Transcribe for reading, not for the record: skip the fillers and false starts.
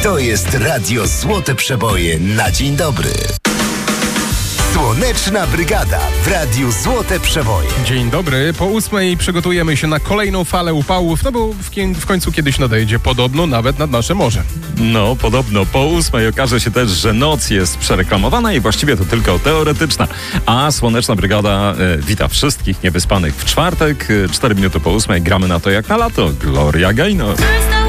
To jest Radio Złote Przeboje na dzień dobry. Słoneczna Brygada w Radiu Złote Przeboje. Dzień dobry. Po 8:00 przygotujemy się na kolejną falę upałów, no bo w końcu kiedyś nadejdzie, podobno nawet nad nasze morze. No, podobno po 8:00 okaże się też, że noc jest przereklamowana i właściwie to tylko teoretyczna. A Słoneczna Brygada wita wszystkich niewyspanych w czwartek. 4 minuty po 8:00 gramy na to jak na lato. Gloria Gaynor.